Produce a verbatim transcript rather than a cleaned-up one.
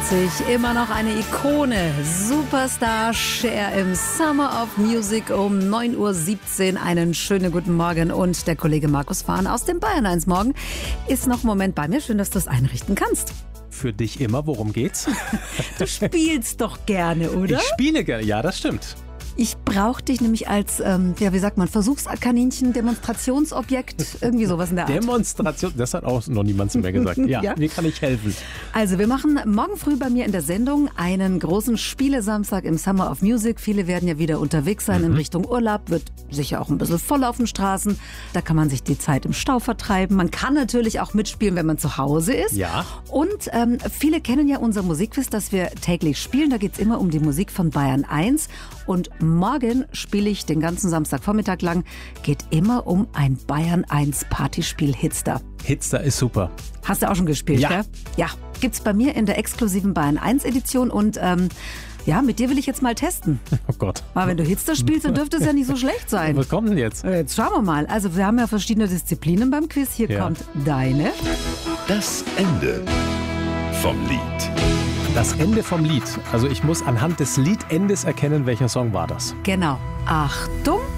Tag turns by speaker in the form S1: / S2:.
S1: neunundsiebzig, immer noch eine Ikone. Superstar Cher im Summer of Music um neun Uhr siebzehn. Einen schönen guten Morgen. Und der Kollege Markus Fahn aus dem Bayern eins Morgen ist noch einen Moment bei mir. Schön, dass du es einrichten kannst.
S2: Für dich immer, worum geht's?
S1: Du spielst doch gerne, oder?
S2: Ich spiele gerne, ja, das stimmt.
S1: Ich brauche dich nämlich als, ähm, ja, wie sagt man, Versuchskaninchen, Demonstrationsobjekt, irgendwie sowas in der Art.
S2: Demonstration, das hat auch noch niemand zu mir gesagt. Ja,
S1: Ja.
S2: wie kann ich helfen?
S1: Also wir machen morgen früh bei mir in der Sendung einen großen Spielesamstag im Summer of Music. Viele werden ja wieder unterwegs sein in Richtung Urlaub, wird sicher auch ein bisschen voll auf den Straßen. Da kann man sich die Zeit im Stau vertreiben. Man kann natürlich auch mitspielen, wenn man zu Hause ist.
S2: Ja.
S1: Und ähm, viele kennen ja unser Musikquiz, das wir täglich spielen. Da geht es immer um die Musik von Bayern eins. Und morgen spiele ich den ganzen Samstagvormittag lang, geht immer um ein Bayern eins Partyspiel Hitster.
S2: Hitster ist super.
S1: Hast du auch schon gespielt,
S2: Ja.
S1: gell? Ja, gibt's bei mir in der exklusiven Bayern eins Edition und ähm, ja, mit dir will ich jetzt mal testen.
S2: Oh Gott.
S1: Aber wenn du Hitster spielst, dann dürfte es ja nicht so schlecht sein.
S2: Was kommt denn jetzt?
S1: Jetzt schauen wir mal. Also wir haben ja verschiedene Disziplinen beim Quiz. Hier
S2: Ja.
S1: kommt deine.
S3: Das Ende vom Lied.
S2: Das Ende vom Lied. Also ich muss anhand des Liedendes erkennen, welcher Song war das.
S1: Genau. Achtung.